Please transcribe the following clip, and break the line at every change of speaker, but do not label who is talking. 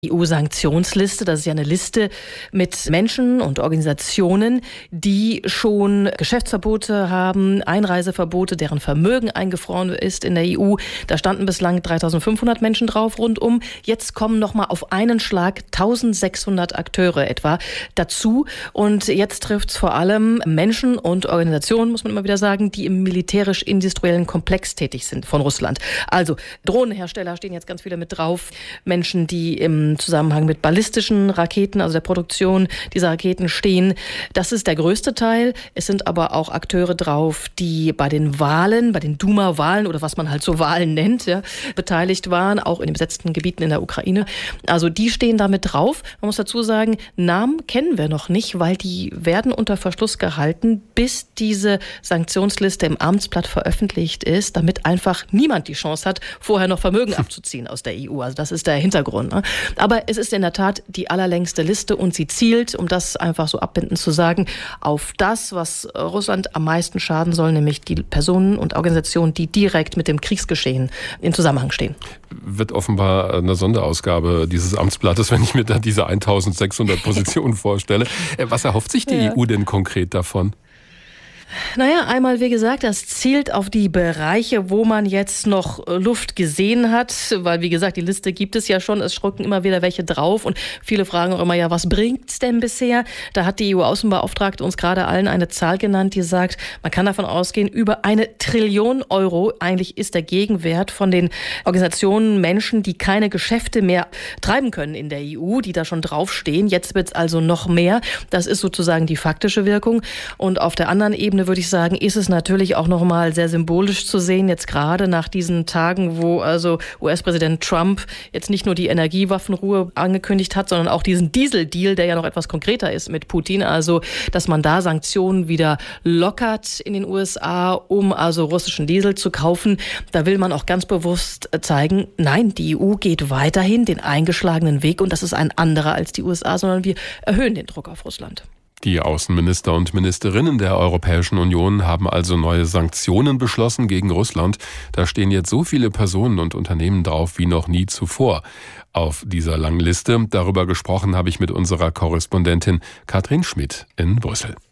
EU-Sanktionsliste, das ist ja eine Liste mit Menschen und Organisationen, die schon Geschäftsverbote haben, Einreiseverbote, deren Vermögen eingefroren ist in der EU. Da standen bislang 3.500 Menschen drauf rundum. Jetzt kommen nochmal auf einen Schlag 1.600 Akteure etwa dazu. Und jetzt trifft es vor allem Menschen und Organisationen, muss man immer wieder sagen, die im militärisch-industriellen Komplex tätig sind von Russland. Also Drohnenhersteller stehen jetzt ganz viele mit drauf, Menschen, die im Zusammenhang mit ballistischen Raketen, also der Produktion dieser Raketen stehen. Das ist der größte Teil. Es sind aber auch Akteure drauf, die bei den Wahlen, bei den Duma-Wahlen oder was man halt so Wahlen nennt, ja, beteiligt waren, auch in den besetzten Gebieten in der Ukraine. Also die stehen da mit drauf. Man muss dazu sagen, Namen kennen wir noch nicht, weil die werden unter Verschluss gehalten, bis diese Sanktionsliste im Amtsblatt veröffentlicht ist, damit einfach niemand die Chance hat, vorher noch Vermögen abzuziehen aus der EU. Also das ist der Hintergrund, ne? Aber es ist in der Tat die allerlängste Liste und sie zielt, um das einfach so abbindend zu sagen, auf das, was Russland am meisten schaden soll, nämlich die Personen und Organisationen, die direkt mit dem Kriegsgeschehen in Zusammenhang stehen.
Wird offenbar eine Sonderausgabe dieses Amtsblattes, wenn ich mir da diese 1.600 Positionen vorstelle. Was erhofft sich die EU denn konkret davon?
Naja, einmal, wie gesagt, das zielt auf die Bereiche, wo man jetzt noch Luft gesehen hat, weil, wie gesagt, die Liste gibt es ja schon, es rücken immer wieder welche drauf und viele fragen auch immer, ja, was bringt's denn bisher? Da hat die EU-Außenbeauftragte uns gerade allen eine Zahl genannt, die sagt, man kann davon ausgehen, über 1 Trillion Euro eigentlich ist der Gegenwert von den Organisationen, Menschen, die keine Geschäfte mehr treiben können in der EU, die da schon draufstehen. Jetzt wird's also noch mehr. Das ist sozusagen die faktische Wirkung. Und auf der anderen Ebene würde ich sagen, ist es natürlich auch noch mal sehr symbolisch zu sehen, jetzt gerade nach diesen Tagen, wo also US-Präsident Trump jetzt nicht nur die Energiewaffenruhe angekündigt hat, sondern auch diesen Diesel-Deal, der ja noch etwas konkreter ist mit Putin, also dass man da Sanktionen wieder lockert in den USA, um also russischen Diesel zu kaufen. Da will man auch ganz bewusst zeigen, nein, die EU geht weiterhin den eingeschlagenen Weg und das ist ein anderer als die USA, sondern wir erhöhen den Druck auf Russland.
Die Außenminister und Ministerinnen der Europäischen Union haben also neue Sanktionen beschlossen gegen Russland. Da stehen jetzt so viele Personen und Unternehmen drauf wie noch nie zuvor auf dieser langen Liste. Darüber gesprochen habe ich mit unserer Korrespondentin Katrin Schmidt in Brüssel.